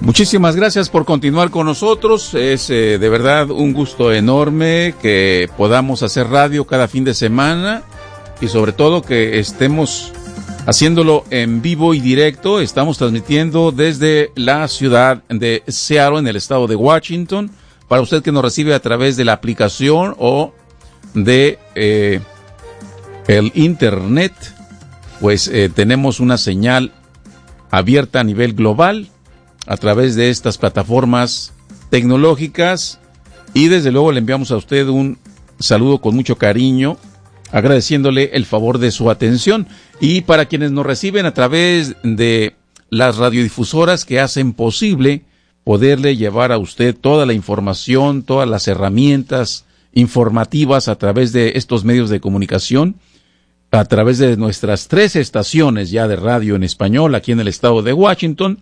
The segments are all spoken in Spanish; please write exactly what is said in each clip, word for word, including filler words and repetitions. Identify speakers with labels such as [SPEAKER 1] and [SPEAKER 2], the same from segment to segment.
[SPEAKER 1] Muchísimas gracias por continuar con nosotros. Es eh, de verdad un gusto enorme que podamos hacer radio cada fin de semana y sobre todo que estemos haciéndolo en vivo y directo. Estamos transmitiendo desde la ciudad de Seattle, en el estado de Washington. Para usted que nos recibe a través de la aplicación o de eh, el internet, pues eh, tenemos una señal abierta a nivel global a través de estas plataformas tecnológicas y desde luego le enviamos a usted un saludo con mucho cariño, agradeciéndole el favor de su atención. Y para quienes nos reciben a través de las radiodifusoras que hacen posible poderle llevar a usted toda la información, todas las herramientas informativas a través de estos medios de comunicación, a través de nuestras tres estaciones ya de radio en español aquí en el estado de Washington,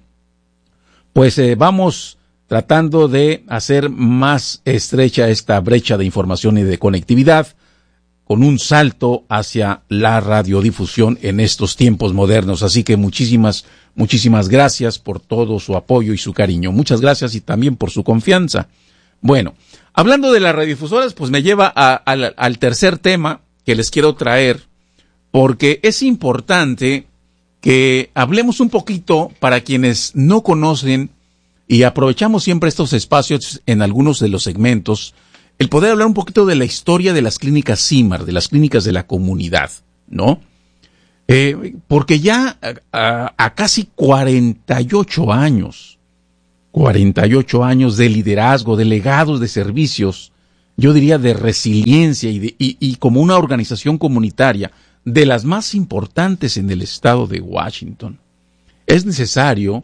[SPEAKER 1] pues eh, vamos tratando de hacer más estrecha esta brecha de información y de conectividad con un salto hacia la radiodifusión en estos tiempos modernos. Así que muchísimas, muchísimas gracias por todo su apoyo y su cariño. Muchas gracias y también por su confianza. Bueno, hablando de las radiodifusoras, pues me lleva a, a, al tercer tema que les quiero traer, porque es importante que hablemos un poquito para quienes no conocen, y aprovechamos siempre estos espacios en algunos de los segmentos, el poder hablar un poquito de la historia de las clínicas C I M A R, de las clínicas de la comunidad, ¿no? Eh, porque ya a, a casi cuarenta y ocho años, cuarenta y ocho años de liderazgo, de legados de servicios, yo diría de resiliencia y, de, y, y como una organización comunitaria de las más importantes en el estado de Washington, es necesario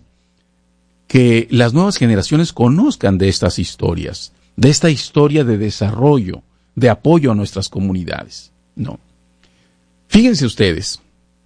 [SPEAKER 1] que las nuevas generaciones conozcan de estas historias, de esta historia de desarrollo, de apoyo a nuestras comunidades. No. Fíjense ustedes,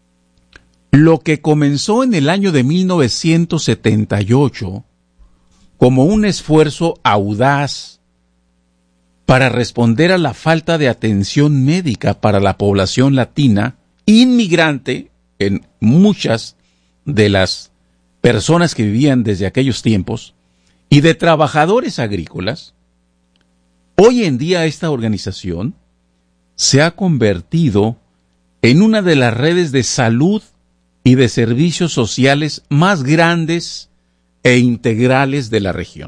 [SPEAKER 1] lo que comenzó en el año de mil novecientos setenta y ocho como un esfuerzo audaz para responder a la falta de atención médica para la población latina inmigrante en muchas de las personas que vivían desde aquellos tiempos y de trabajadores agrícolas, hoy en día esta organización se ha convertido en una de las redes de salud y de servicios sociales más grandes e integrales de la región.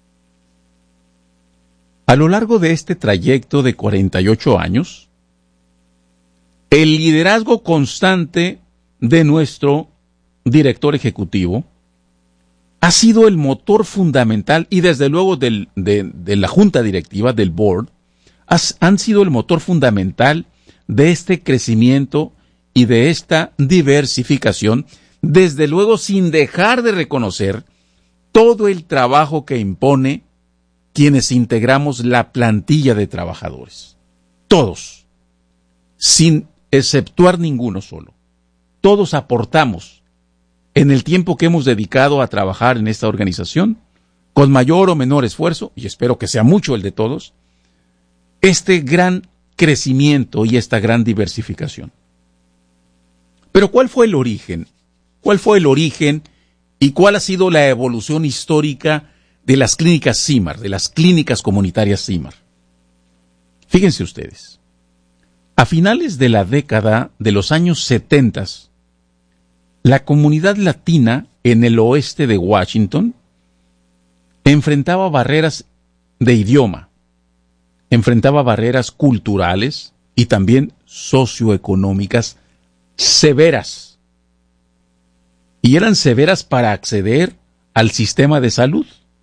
[SPEAKER 1] A lo largo de este trayecto de cuarenta y ocho años, el liderazgo constante de nuestro director ejecutivo ha sido el motor fundamental, y desde luego del, de, de la junta directiva, del board, has, han sido el motor fundamental de este crecimiento y de esta diversificación, desde luego sin dejar de reconocer todo el trabajo que impone quienes integramos la plantilla de trabajadores. Todos, sin exceptuar ninguno solo. Todos aportamos en el tiempo que hemos dedicado a trabajar en esta organización, con mayor o menor esfuerzo, y espero que sea mucho el de todos, este gran crecimiento y esta gran diversificación. Pero ¿cuál fue el origen? ¿Cuál fue el origen y cuál ha sido la evolución histórica de las clínicas C I M A R, de las clínicas comunitarias C I M A R? Fíjense ustedes, a finales de la década de los años setenta, la comunidad latina en el oeste de Washington enfrentaba barreras de idioma, enfrentaba barreras culturales y también socioeconómicas severas. Y eran severas para acceder al sistema de salud.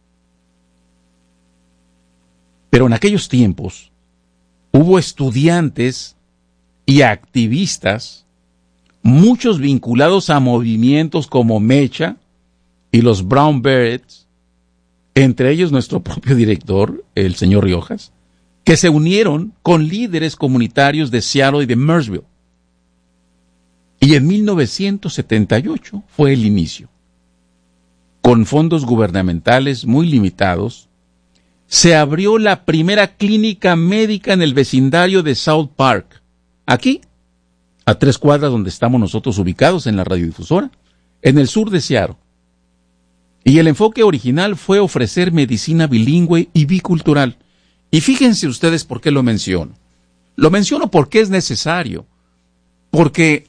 [SPEAKER 1] Pero en aquellos tiempos hubo estudiantes y activistas, muchos vinculados a movimientos como Mecha y los Brown Berets, entre ellos nuestro propio director, el señor Riojas, que se unieron con líderes comunitarios de Seattle y de Merceville. Y en mil novecientos setenta y ocho fue el inicio. Con fondos gubernamentales muy limitados, se abrió la primera clínica médica en el vecindario de South Park, aquí, a tres cuadras donde estamos nosotros ubicados en la radiodifusora, en el sur de Seattle. Y el enfoque original fue ofrecer medicina bilingüe y bicultural. Y fíjense ustedes por qué lo menciono. Lo menciono porque es necesario. Porque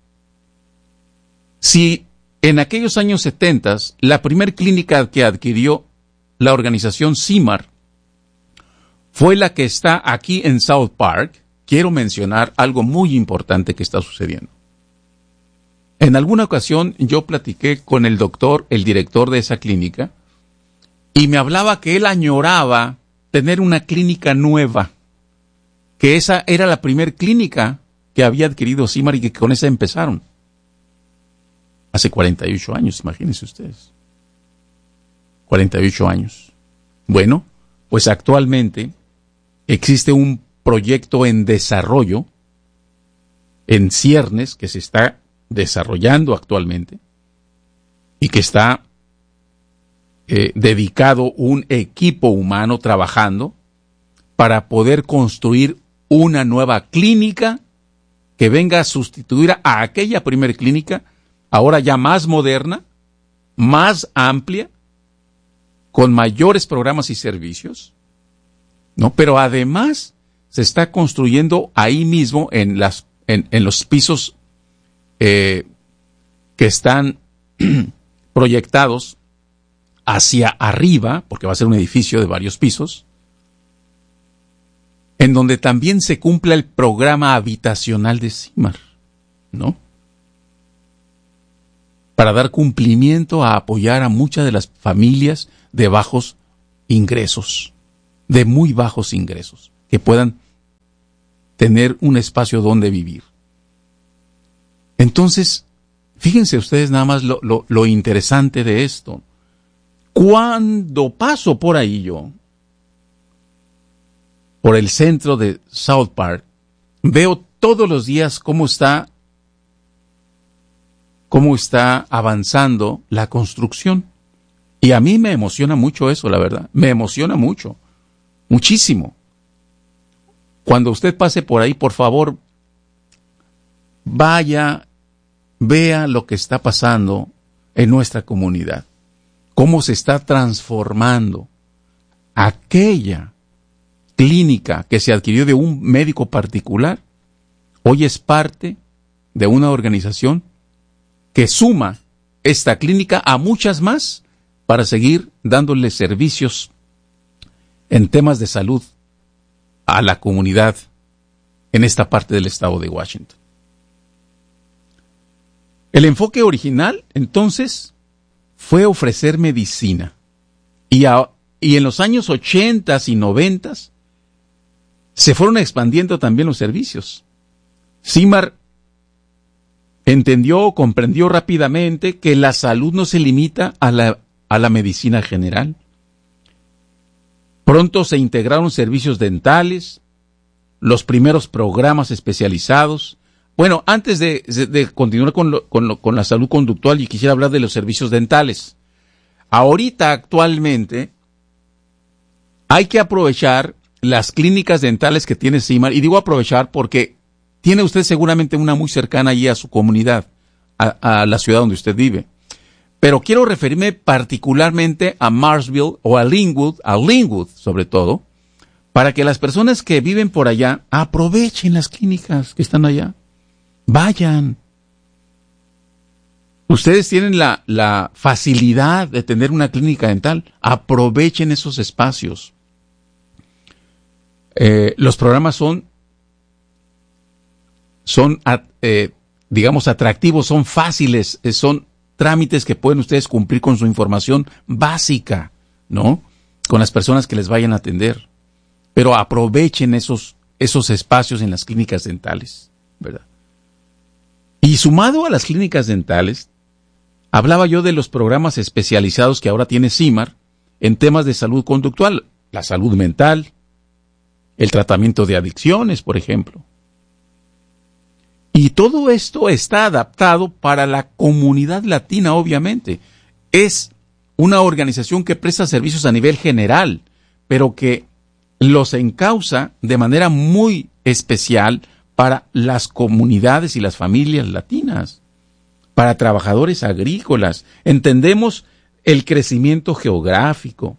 [SPEAKER 1] si en aquellos años setenta, la primer clínica que adquirió la organización CIMAR fue la que está aquí en South Park, quiero mencionar algo muy importante que está sucediendo. En alguna ocasión yo platiqué con el doctor, el director de esa clínica, y me hablaba que él añoraba tener una clínica nueva, que esa era la primer clínica que había adquirido CIMAR y que con esa empezaron. Hace cuarenta y ocho años, imagínense ustedes. cuarenta y ocho años. Bueno, pues actualmente existe un proyecto en desarrollo, en ciernes, que se está desarrollando actualmente y que está eh, dedicado un equipo humano trabajando para poder construir una nueva clínica que venga a sustituir a aquella primer clínica, ahora ya más moderna, más amplia, con mayores programas y servicios, ¿no? Pero además se está construyendo ahí mismo en las en, en los pisos eh, que están proyectados hacia arriba, porque va a ser un edificio de varios pisos, en donde también se cumpla el programa habitacional de CIMAR, ¿no? Para dar cumplimiento a apoyar a muchas de las familias de bajos ingresos, de muy bajos ingresos, que puedan tener un espacio donde vivir. Entonces, fíjense ustedes nada más lo, lo, lo interesante de esto. Cuando paso por ahí yo, por el centro de South Park, veo todos los días cómo está, cómo está avanzando la construcción. Y a mí me emociona mucho eso, la verdad. Me emociona mucho. Muchísimo. Cuando usted pase por ahí, por favor, vaya, vea lo que está pasando en nuestra comunidad. Cómo se está transformando aquella clínica que se adquirió de un médico particular, hoy es parte de una organización que suma esta clínica a muchas más para seguir dándole servicios en temas de salud a la comunidad en esta parte del estado de Washington. El enfoque original, entonces, fue ofrecer medicina. Y, a, y en los años ochentas y noventas se fueron expandiendo también los servicios. CIMAR entendió, comprendió rápidamente que la salud no se limita a la, a la medicina general. Pronto se integraron servicios dentales, los primeros programas especializados. Bueno, antes de, de, de continuar con, lo, con, lo, con la salud conductual, yo quisiera hablar de los servicios dentales. Ahorita, actualmente, hay que aprovechar las clínicas dentales que tiene CIMAR, y digo aprovechar porque tiene usted seguramente una muy cercana allí a su comunidad, a, a la ciudad donde usted vive. Pero quiero referirme particularmente a Marsville o a Linwood, a Linwood sobre todo, para que las personas que viven por allá aprovechen las clínicas que están allá. Vayan. Ustedes tienen la, la facilidad de tener una clínica dental. Aprovechen esos espacios. Eh, los programas son, son eh, digamos, atractivos, son fáciles, eh, son trámites que pueden ustedes cumplir con su información básica, ¿no? Con las personas que les vayan a atender. Pero aprovechen esos, esos espacios en las clínicas dentales, ¿verdad? Y sumado a las clínicas dentales, hablaba yo de los programas especializados que ahora tiene CIMAR en temas de salud conductual, la salud mental, el tratamiento de adicciones, por ejemplo. Y todo esto está adaptado para la comunidad latina, obviamente. Es una organización que presta servicios a nivel general, pero que los encausa de manera muy especial para las comunidades y las familias latinas, para trabajadores agrícolas. Entendemos el crecimiento geográfico.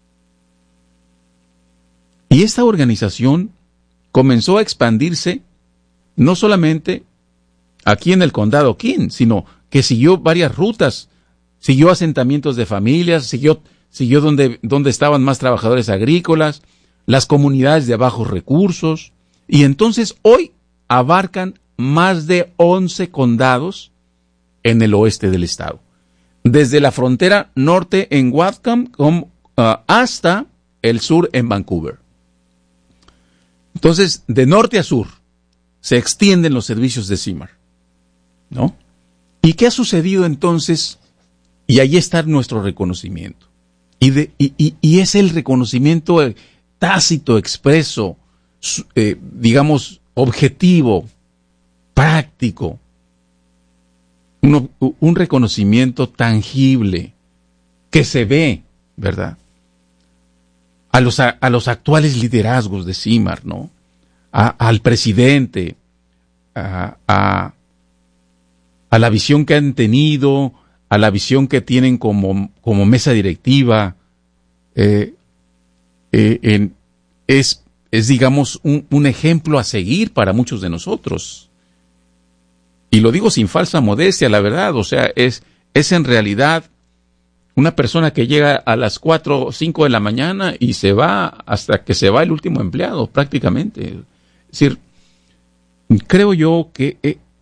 [SPEAKER 1] Y esta organización comenzó a expandirse no solamente aquí en el condado King, sino que siguió varias rutas, siguió asentamientos de familias, siguió, siguió donde, donde estaban más trabajadores agrícolas, las comunidades de bajos recursos, y entonces hoy abarcan más de once condados en el oeste del estado. Desde la frontera norte en Whatcom uh, hasta el sur en Vancouver. Entonces, de norte a sur, se extienden los servicios de C I M A R, ¿no? ¿Y qué ha sucedido entonces? Y ahí está nuestro reconocimiento. Y, de, y, y, y es el reconocimiento tácito, expreso, eh, digamos, objetivo, práctico. Un, un reconocimiento tangible que se ve, ¿verdad? A los, a, a los actuales liderazgos de C I M A R, ¿no? A, al presidente, a, a, a la visión que han tenido, a la visión que tienen como, como mesa directiva, eh, eh, en, es, es, digamos, un, un ejemplo a seguir para muchos de nosotros. Y lo digo sin falsa modestia, la verdad, o sea, es, es en realidad una persona que llega a las cuatro o cinco de la mañana y se va hasta que se va el último empleado, prácticamente. Es decir, creo yo que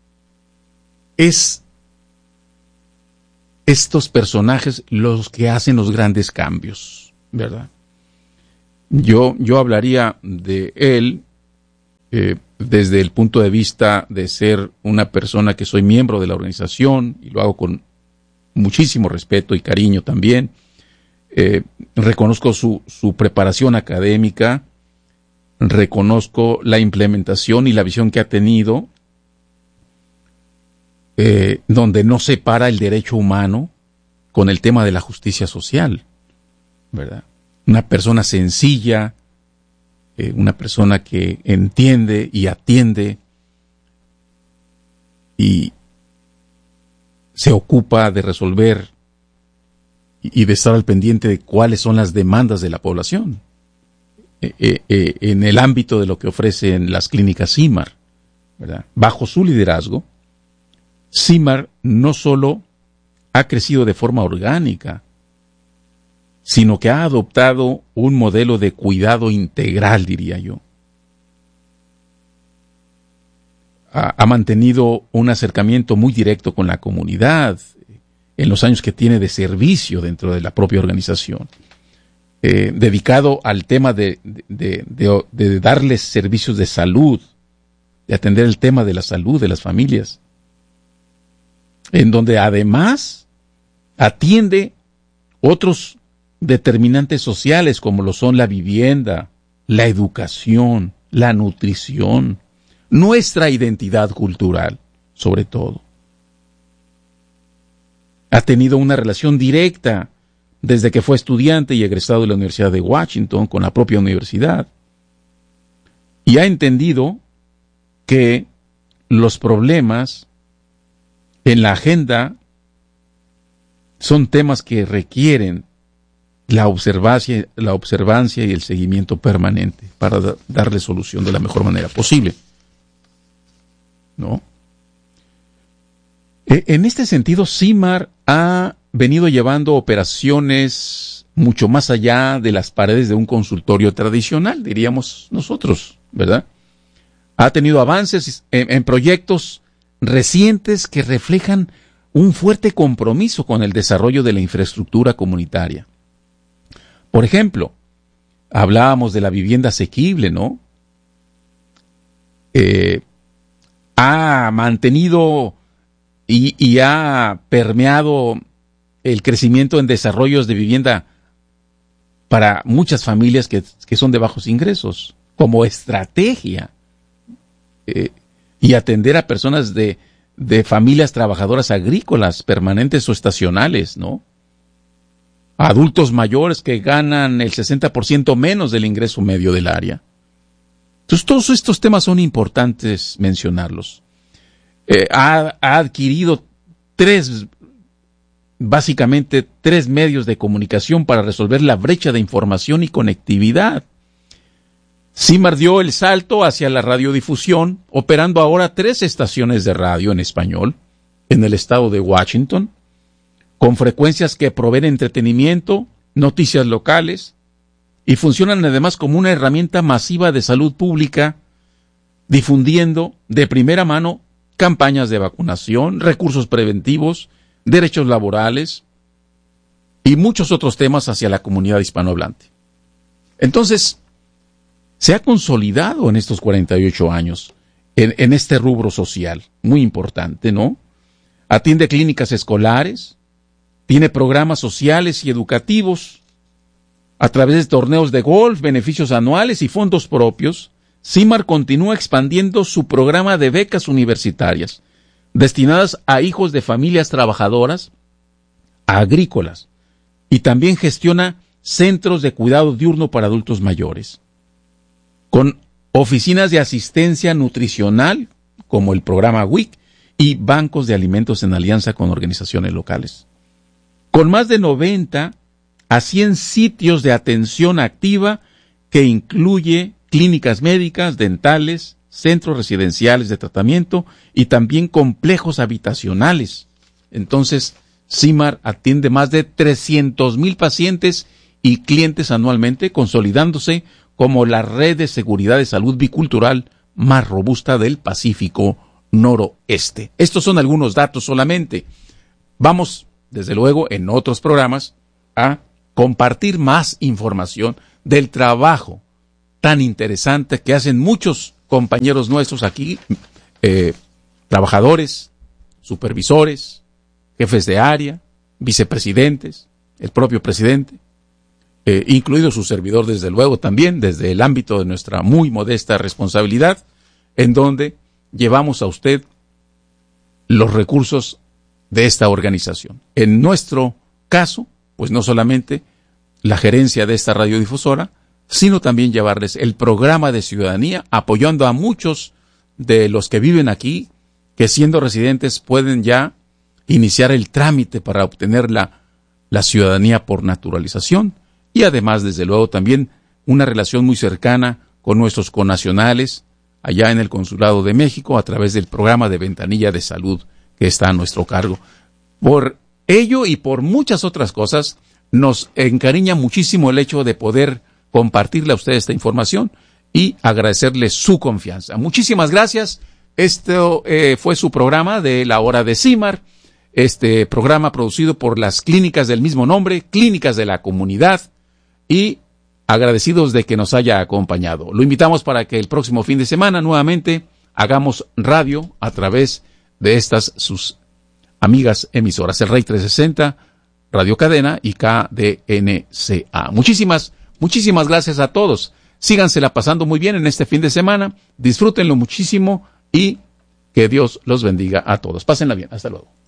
[SPEAKER 1] es estos personajes los que hacen los grandes cambios, ¿verdad? Yo, yo hablaría de él eh, desde el punto de vista de ser una persona que soy miembro de la organización y lo hago con muchísimo respeto y cariño también. Eh, reconozco su, su preparación académica, reconozco la implementación y la visión que ha tenido, eh, donde no separa el derecho humano con el tema de la justicia social, ¿verdad? Una persona sencilla, eh, una persona que entiende y atiende y se ocupa de resolver y de estar al pendiente de cuáles son las demandas de la población eh, eh, eh, en el ámbito de lo que ofrecen las clínicas C I M A R, ¿verdad? Bajo su liderazgo, C I M A R no solo ha crecido de forma orgánica, sino que ha adoptado un modelo de cuidado integral, diría yo. Ha, ha mantenido un acercamiento muy directo con la comunidad en los años que tiene de servicio dentro de la propia organización, eh, dedicado al tema de, de, de, de, de darles servicios de salud, de atender el tema de la salud de las familias, en donde además atiende otros determinantes sociales como lo son la vivienda, la educación, la nutrición, nuestra identidad cultural, sobre todo. Ha tenido una relación directa desde que fue estudiante y egresado de la Universidad de Washington con la propia universidad. Y ha entendido que los problemas en la agenda son temas que requieren la observancia, la observancia y el seguimiento permanente para da- darle solución de la mejor manera posible, ¿no? E- en este sentido, C I M A R ha venido llevando operaciones mucho más allá de las paredes de un consultorio tradicional, diríamos nosotros, ¿verdad? Ha tenido avances en, en proyectos recientes que reflejan un fuerte compromiso con el desarrollo de la infraestructura comunitaria. Por ejemplo, hablábamos de la vivienda asequible, ¿no? Eh, ha mantenido y, y ha permeado el crecimiento en desarrollos de vivienda para muchas familias que, que son de bajos ingresos, como estrategia, eh, y atender a personas de, de familias trabajadoras agrícolas, permanentes o estacionales, ¿no? Adultos mayores que ganan el sesenta por ciento menos del ingreso medio del área. Entonces, todos estos temas son importantes mencionarlos. Eh, ha, ha adquirido tres básicamente tres medios de comunicación para resolver la brecha de información y conectividad. Cimar dio el salto hacia la radiodifusión, operando ahora tres estaciones de radio en español en el estado de Washington, con frecuencias que proveen entretenimiento, noticias locales, y funcionan además como una herramienta masiva de salud pública, difundiendo de primera mano campañas de vacunación, recursos preventivos, derechos laborales y muchos otros temas hacia la comunidad hispanohablante. Entonces, se ha consolidado en estos cuarenta y ocho años en, en este rubro social, muy importante, ¿no? Atiende clínicas escolares, tiene programas sociales y educativos, a través de torneos de golf, beneficios anuales y fondos propios. Cimar continúa expandiendo su programa de becas universitarias, destinadas a hijos de familias trabajadoras, agrícolas, y también gestiona centros de cuidado diurno para adultos mayores, con oficinas de asistencia nutricional, como el programa W I C, y bancos de alimentos en alianza con organizaciones locales. Con más de noventa a cien sitios de atención activa que incluye clínicas médicas, dentales, centros residenciales de tratamiento y también complejos habitacionales. Entonces, Cimar atiende más de trescientos mil pacientes y clientes anualmente, consolidándose como la red de seguridad de salud bicultural más robusta del Pacífico Noroeste. Estos son algunos datos solamente. Vamos, desde luego, en otros programas a compartir más información del trabajo tan interesante que hacen muchos compañeros nuestros aquí, eh, trabajadores, supervisores, jefes de área, vicepresidentes, el propio presidente, eh, incluido su servidor desde luego también, desde el ámbito de nuestra muy modesta responsabilidad, en donde llevamos a usted los recursos de esta organización. En nuestro caso, pues no solamente la gerencia de esta radiodifusora, sino también llevarles el programa de ciudadanía, apoyando a muchos de los que viven aquí, que siendo residentes pueden ya iniciar el trámite para obtener la, la ciudadanía por naturalización, y además, desde luego, también una relación muy cercana con nuestros connacionales allá en el Consulado de México a través del programa de Ventanilla de Salud que está a nuestro cargo. Por ello y por muchas otras cosas, nos encariña muchísimo el hecho de poder compartirle a ustedes esta información y agradecerle su confianza. Muchísimas gracias. Esto eh, fue su programa de La Hora de Cimar, este programa producido por las clínicas del mismo nombre, Clínicas de la Comunidad, y agradecidos de que nos haya acompañado. Lo invitamos para que el próximo fin de semana nuevamente hagamos radio a través de estas sus amigas emisoras, el Rey trescientos sesenta, Radio Cadena y K D N C A. Muchísimas, muchísimas gracias a todos. Sígansela pasando muy bien en este fin de semana, disfrútenlo muchísimo y que Dios los bendiga a todos. Pásenla bien. Hasta luego.